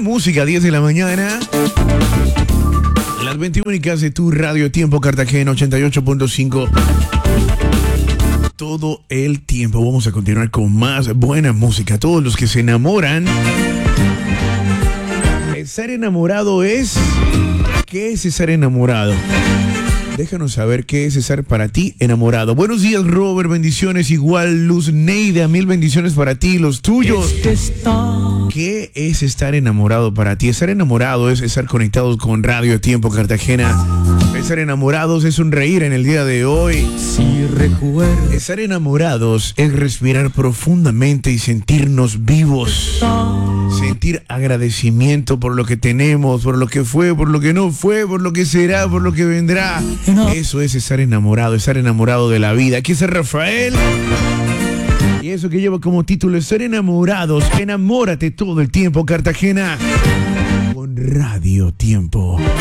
música, 10 de la mañana. Las 21 únicas de tu Radio Tiempo Cartagena 88.5. Todo el tiempo vamos a continuar con más buena música. Todos los que se enamoran. Estar enamorado es... ¿Qué es estar enamorado? Déjanos saber qué es estar para ti enamorado. Buenos días, Robert, bendiciones. Igual, Luz Neida, 1000 bendiciones para ti, los tuyos. ¿Qué es estar enamorado para ti? Estar enamorado es estar conectados con Radio Tiempo Cartagena. Estar enamorados es sonreír en el día de hoy. Si recuerdo. Estar enamorados es respirar profundamente y sentirnos vivos. Sentir agradecimiento por lo que tenemos, por lo que fue, por lo que no fue, por lo que será, por lo que vendrá. Eso es estar enamorado de la vida. Aquí está Rafael. Y eso que lleva como título, estar enamorados. Enamórate todo el tiempo, Cartagena. Con Radio Tiempo.